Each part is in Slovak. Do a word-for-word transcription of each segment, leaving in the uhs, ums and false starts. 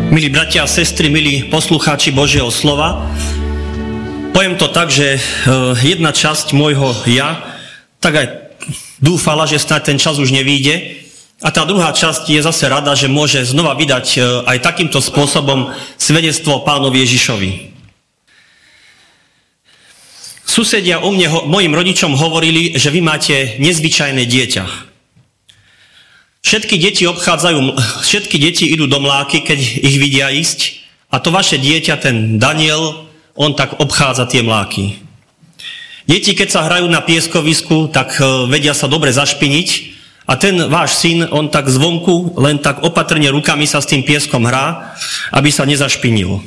Milí bratia a sestry, milí poslucháči Božieho slova, poviem to tak, že jedna časť môjho ja tak aj dúfala, že snáď ten čas už nevíde, a tá druhá časť je zase rada, že môže znova vydať aj takýmto spôsobom svedectvo Pánovi Ježišovi. Susedia o mne, mojim rodičom hovorili, že vy máte nezvyčajné dieťa. Všetky deti obchádzajú, všetky deti idú do mláky, keď ich vidia ísť, a to vaše dieťa, ten Daniel, on tak obchádza tie mláky. Deti, keď sa hrajú na pieskovisku, tak vedia sa dobre zašpiniť, a ten váš syn, on tak zvonku, len tak opatrne rukami sa s tým pieskom hrá, aby sa nezašpinil.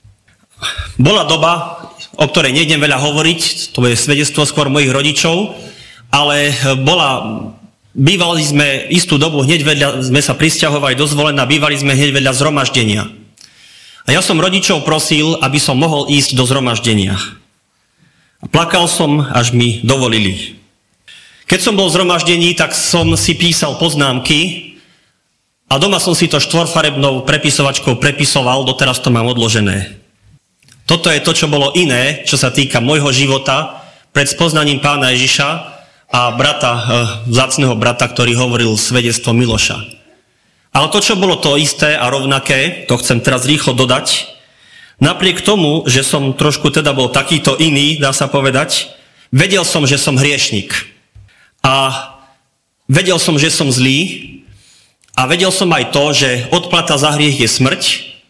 Bola doba, o ktorej nejdem veľa hovoriť, to je svedectvo skôr mojich rodičov, ale bola... Bývali sme istú dobu, hneď vedľa, sme sa prisťahovali do Zvolena, bývali sme hneď vedľa zhromaždenia. A ja som rodičov prosil, aby som mohol ísť do zhromaždenia. A plakal som, až mi dovolili. Keď som bol v zhromaždení, tak som si písal poznámky a doma som si to štvorfarebnou prepisovačkou prepisoval, doteraz to mám odložené. Toto je to, čo bolo iné, čo sa týka môjho života pred spoznaním Pána Ježiša a brata, vzácneho brata, ktorý hovoril svedectvo Miloša. Ale to, čo bolo to isté a rovnaké, to chcem teraz rýchlo dodať, napriek tomu, že som trošku teda bol takýto iný, dá sa povedať, vedel som, že som hriešnik. A vedel som, že som zlý, a vedel som aj to, že odplata za hriech je smrť,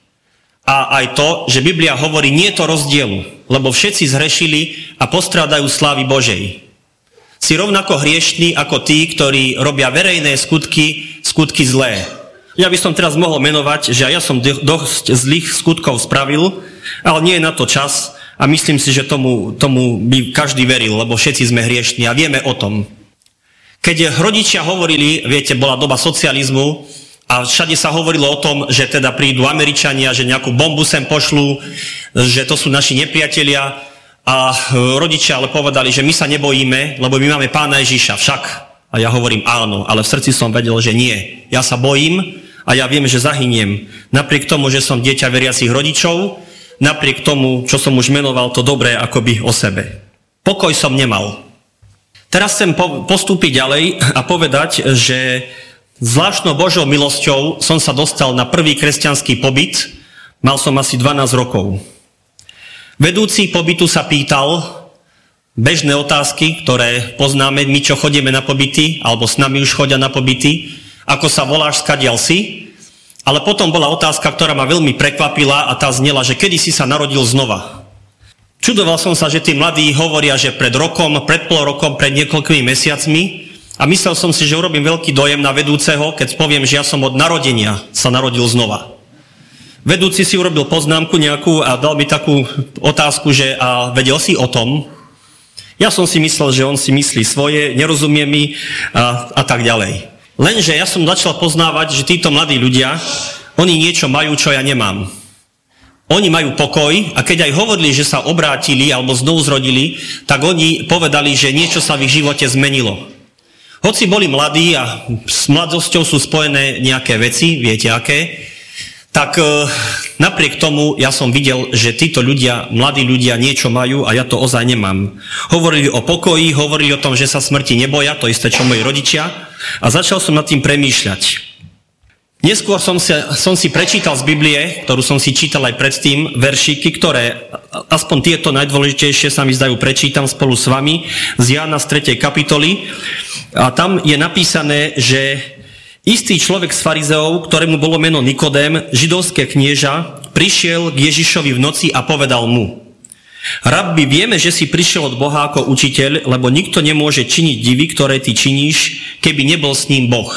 a aj to, že Biblia hovorí, nie je to rozdielu, lebo všetci zhrešili a postrádajú slávy Božej. Si rovnako hriešný ako tí, ktorí robia verejné skutky, skutky zlé. Ja by som teraz mohol menovať, že ja som dosť zlých skutkov spravil, ale nie je na to čas, a myslím si, že tomu, tomu by každý veril, lebo všetci sme hriešní a vieme o tom. Keď rodičia hovorili, viete, bola doba socializmu a všade sa hovorilo o tom, že teda prídu Američania, že nejakú bombu sem pošlú, že to sú naši nepriatelia. A rodičia ale povedali, že my sa nebojíme, lebo my máme Pána Ježiša však. A ja hovorím áno, ale v srdci som vedel, že nie. Ja sa bojím a ja viem, že zahyniem. Napriek tomu, že som dieťa veriacich rodičov, napriek tomu, čo som už menoval to dobré akoby o sebe. Pokoj som nemal. Teraz chcem postúpiť ďalej a povedať, že zvláštnou Božou milosťou som sa dostal na prvý kresťanský pobyt. Mal som asi dvanásť rokov. Vedúci pobytu sa pýtal bežné otázky, ktoré poznáme my, čo chodíme na pobyty, alebo s nami už chodia na pobyty, ako sa voláš, skadiaľ si. Ale potom bola otázka, ktorá ma veľmi prekvapila, a tá znela, že kedy si sa narodil znova. Čudoval som sa, že tí mladí hovoria, že pred rokom, pred pol rokom, pred niekoľkými mesiacmi, a myslel som si, že urobím veľký dojem na vedúceho, keď poviem, že ja som od narodenia sa narodil znova. Vedúci si urobil poznámku nejakú a dal mi takú otázku, že a vedel si o tom? Ja som si myslel, že on si myslí svoje, nerozumie mi a, a tak ďalej. Lenže ja som začal poznávať, že títo mladí ľudia, oni niečo majú, čo ja nemám. Oni majú pokoj, a keď aj hovorili, že sa obrátili alebo znovu zrodili, tak oni povedali, že niečo sa v ich živote zmenilo. Hoci boli mladí a s mladosťou sú spojené nejaké veci, viete aké, tak e, napriek tomu ja som videl, že títo ľudia, mladí ľudia niečo majú a ja to ozaj nemám. Hovorili o pokoji, hovorili o tom, že sa smrti neboja, to isté, čo moji rodičia, a začal som nad tým premýšľať. Neskôr som si, som si prečítal z Biblie, ktorú som si čítal aj predtým, veršíky, ktoré, aspoň tieto najdôležitejšie sa mi zdajú, prečítam spolu s vami, z Jána z tretej kapitoly, a tam je napísané, že istý človek z farizeov, ktorému bolo meno Nikodém, židovské knieža, prišiel k Ježišovi v noci a povedal mu: Rabbi, vieme, že si prišiel od Boha ako učiteľ, lebo nikto nemôže činiť divy, ktoré ty činíš, keby nebol s ním Boh.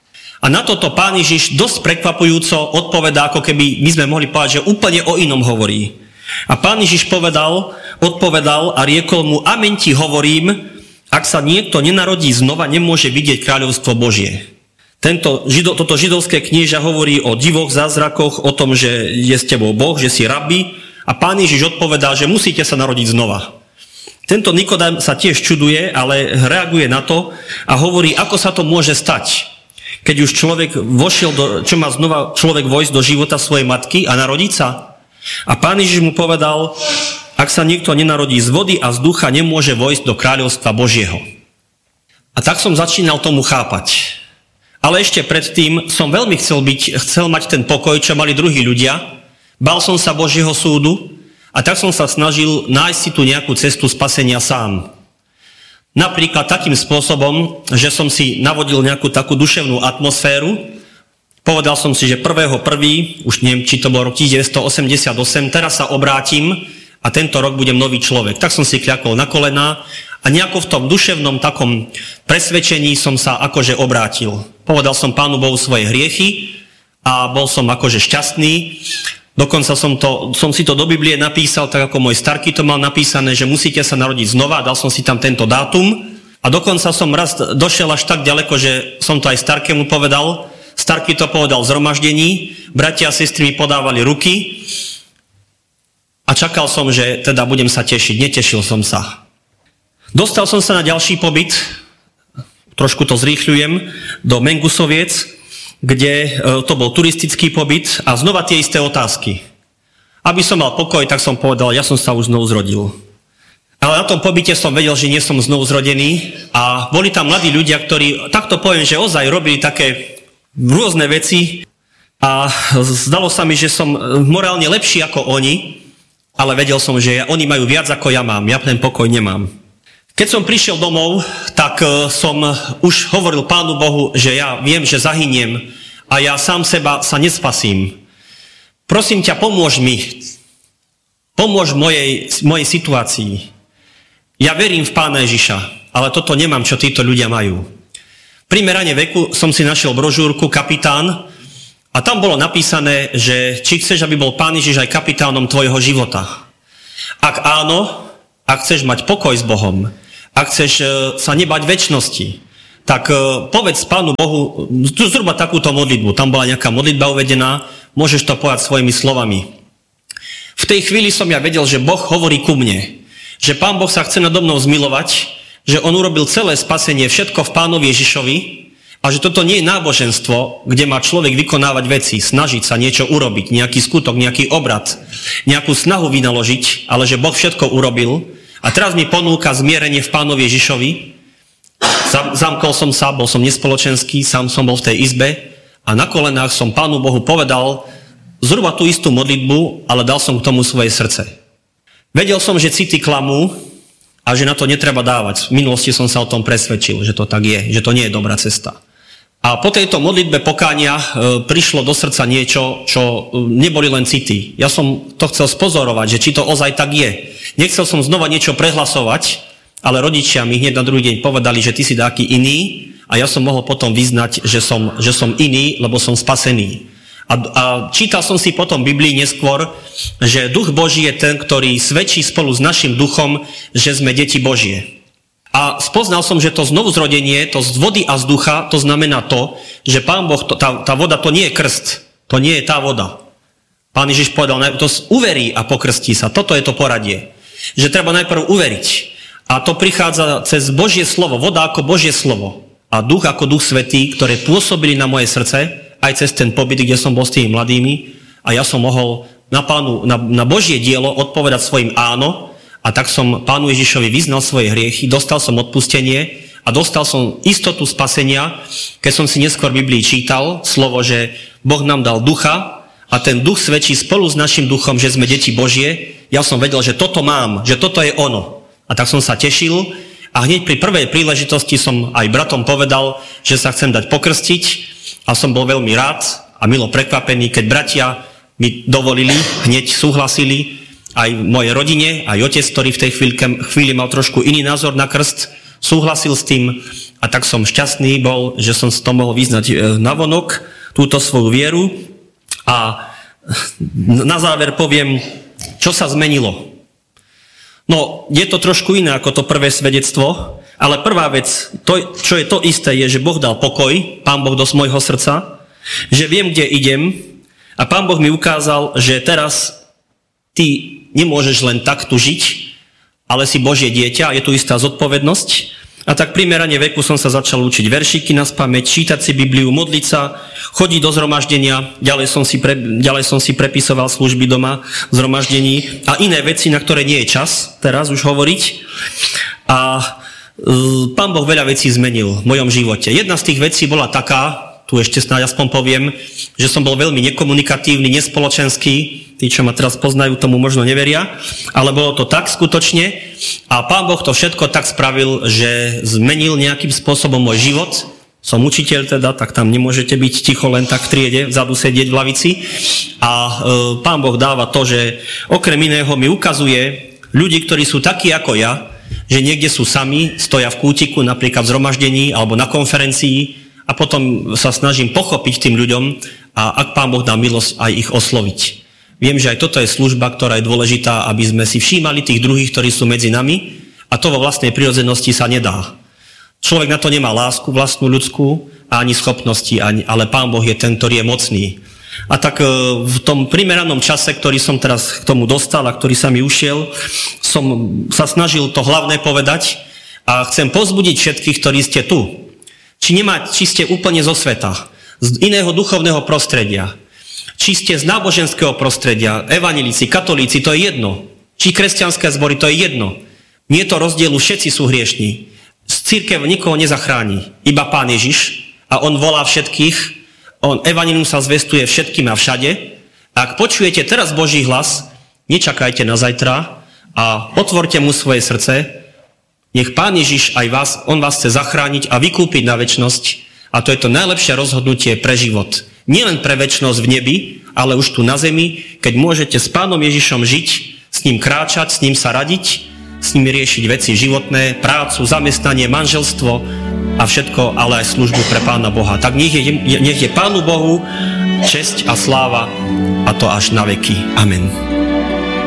A na toto Pán Ježiš dosť prekvapujúco odpovedá, ako keby my sme mohli povedať, že úplne o inom hovorí. A Pán Ježiš povedal, odpovedal a riekol mu: Amen ti hovorím, ak sa niekto nenarodí znova, nemôže vidieť kráľovstvo Božie. Tento, žido, toto židovské knieža hovorí o divoch, zázrakoch, o tom, že je s tebou Boh, že si rabbi, a Pán Ježiš odpovedá, že musíte sa narodiť znova. Tento Nikodém sa tiež čuduje, ale reaguje na to a hovorí, ako sa to môže stať. Keď už človek vošiel do, čo má znova človek vojsť do života svojej matky a narodiť sa. A Pán Ježiš mu povedal, ak sa niekto nenarodí z vody a z ducha, nemôže vojsť do kráľovstva Božieho. A tak som začínal tomu chápať. Ale ešte predtým som veľmi chcel byť, chcel mať ten pokoj, čo mali druhí ľudia. Bál som sa Božieho súdu a tak som sa snažil nájsť si tu nejakú cestu spasenia sám. Napríklad takým spôsobom, že som si navodil nejakú takú duševnú atmosféru. Povedal som si, že prvého prvý, už neviem, či to bol rok devätnásťstoosemdesiatosem, teraz sa obrátim a tento rok budem nový človek. Tak som si kľakol na kolená a nejako v tom duševnom takom presvedčení som sa akože obrátil. Povedal som Pánu Bohu svoje hriechy a bol som akože šťastný. Dokonca som, to, som si to do Biblie napísal, tak ako môj starky to mal napísané, že musíte sa narodiť znova, dal som si tam tento dátum a dokonca som raz došiel až tak ďaleko, že som to aj starkému povedal. Starky to povedal v zhromaždení, bratia a sestry mi podávali ruky a čakal som, že teda budem sa tešiť. Netešil som sa. Dostal som sa na ďalší pobyt, trošku to zrýchľujem, do Mengusoviec, kde to bol turistický pobyt a znova tie isté otázky. Aby som mal pokoj, tak som povedal, ja som sa už znovu zrodil. Ale na tom pobyte som vedel, že nie som znovu zrodený a boli tam mladí ľudia, ktorí, takto poviem, že ozaj robili také rôzne veci a zdalo sa mi, že som morálne lepší ako oni, ale vedel som, že oni majú viac ako ja mám, ja ten pokoj nemám. Keď som prišiel domov, tak som už hovoril Pánu Bohu, že ja viem, že zahyniem a ja sám seba sa nespasím. Prosím ťa, pomôž mi. Pomôž mojej, mojej situácii. Ja verím v Pána Ježiša, ale toto nemám, čo títo ľudia majú. Pri merane veku som si našiel brožúrku Kapitán a tam bolo napísané, že či chceš, aby bol Pán Ježiš aj kapitánom tvojho života. Ak áno, ak chceš mať pokoj s Bohom, ak chceš sa nebať večnosti, tak povedz Pánu Bohu zhruba takúto modlitbu. Tam bola nejaká modlitba uvedená, môžeš to povedať svojimi slovami. V tej chvíli som ja vedel, že Boh hovorí ku mne, že Pán Boh sa chce nado mnou zmilovať, že On urobil celé spasenie, všetko v Pánovi Ježišovi a že toto nie je náboženstvo, kde má človek vykonávať veci, snažiť sa niečo urobiť, nejaký skutok, nejaký obrad, nejakú snahu vynaložiť, ale že Boh všetko urobil. A teraz mi ponúka zmierenie v Pánovi Ježišovi. Zamkol som sa, bol som nespoločenský, sám som bol v tej izbe a na kolenách som Pánu Bohu povedal zhruba tú istú modlitbu, ale dal som k tomu svoje srdce. Vedel som, že city klamú a že na to netreba dávať. V minulosti som sa o tom presvedčil, že to tak je, že to nie je dobrá cesta. A po tejto modlitbe pokánia e, prišlo do srdca niečo, čo e, neboli len city. Ja som to chcel spozorovať, že či to ozaj tak je. Nechcel som znova niečo prehlasovať, ale rodičia mi hneď na druhý deň povedali, že ty si taký iný a ja som mohol potom vyznať, že som, že som iný, lebo som spasený. A, a čítal som si potom v Biblii neskôr, že Duch Boží je ten, ktorý svedčí spolu s našim duchom, že sme deti Božie. A spoznal som, že to znovuzrodenie, to z vody a z ducha, to znamená to, že Pán Boh, to, tá, tá voda, to nie je krst, to nie je tá voda. Pán Ježiš povedal, to uverí a pokrstí sa, toto je to poradie. Že treba najprv uveriť. A to prichádza cez Božie slovo, voda ako Božie slovo a duch ako duch svätý, ktoré pôsobili na moje srdce, aj cez ten pobyt, kde som bol s tými mladými a ja som mohol na, pánu, na, na Božie dielo odpovedať svojim áno. A tak som Pánu Ježišovi vyznal svoje hriechy, dostal som odpustenie a dostal som istotu spasenia, keď som si neskôr v Biblii čítal slovo, že Boh nám dal ducha a ten duch svedčí spolu s našim duchom, že sme deti Božie. Ja som vedel, že toto mám, že toto je ono. A tak som sa tešil a hneď pri prvej príležitosti som aj bratom povedal, že sa chcem dať pokrstiť a som bol veľmi rád a milo prekvapený, keď bratia mi dovolili, hneď súhlasili, aj v mojej rodine, aj otec, ktorý v tej chvíľke, chvíli mal trošku iný názor na krst, súhlasil s tým a tak som šťastný bol, že som to mohol vyznať navonok, túto svoju vieru. A na záver poviem, čo sa zmenilo. No, je to trošku iné ako to prvé svedectvo, ale prvá vec, to, čo je to isté, je, že Boh dal pokoj, Pán Boh do môjho srdca, že viem, kde idem a Pán Boh mi ukázal, že teraz ty nemôžeš len tak tu žiť, ale si Božie dieťa, je tu istá zodpovednosť A tak primerane veku som sa začal učiť veršíky naspamäť, čítať si Bibliu, modliť sa, chodiť do zhromaždenia, ďalej som si, pre, ďalej som si prepisoval služby doma, zhromaždení a iné veci, na ktoré nie je čas teraz už hovoriť. A e, Pán Boh veľa vecí zmenil v mojom živote. Jedna z tých vecí bola taká, tu ešte snáď aspoň poviem, že som bol veľmi nekomunikatívny, nespoločenský. Tí, čo ma teraz poznajú, tomu možno neveria, ale bolo to tak skutočne a Pán Boh to všetko tak spravil, že zmenil nejakým spôsobom môj život. Som učiteľ teda, tak tam nemôžete byť ticho len tak v triede, vzadu sedieť v lavici. A e, Pán Boh dáva to, že okrem iného mi ukazuje ľudí, ktorí sú takí ako ja, že niekde sú sami, stoja v kútiku, napríklad v zhromaždení alebo na konferencii a potom sa snažím pochopiť tým ľuďom a ak Pán Boh dá milosť, aj ich osloviť. Viem, že aj toto je služba, ktorá je dôležitá, aby sme si všímali tých druhých, ktorí sú medzi nami a to vo vlastnej prirodzenosti sa nedá. Človek na to nemá lásku vlastnú ľudskú a ani schopnosti, ani, ale Pán Boh je ten, ktorý je mocný. A tak v tom primeranom čase, ktorý som teraz k tomu dostal a ktorý sa mi ušiel, som sa snažil to hlavné povedať a chcem povzbudiť všetkých, ktorí ste tu. Či, nemá, či ste úplne zo sveta, z iného duchovného prostredia, či ste z náboženského prostredia, evanjelíci, katolíci, to je jedno. Či kresťanské zbory, to je jedno. Nie je to rozdielu, všetci sú hriešní. Z cirkev nikoho nezachráni, iba Pán Ježiš a on volá všetkých, on evanjelium sa zvestuje všetkým a všade. A ak počujete teraz Boží hlas, nečakajte na zajtra a otvorte mu svoje srdce. Nech Pán Ježiš aj vás, on vás chce zachrániť a vykúpiť na večnosť. A to je to najlepšie rozhodnutie pre život. Nielen pre večnosť v nebi, ale už tu na zemi, keď môžete s Pánom Ježišom žiť, s ním kráčať, s ním sa radiť, s ním riešiť veci životné, prácu, zamestnanie, manželstvo a všetko, ale aj službu pre Pána Boha. Tak nech je, nech je Pánu Bohu česť a sláva a to až na veky. Amen.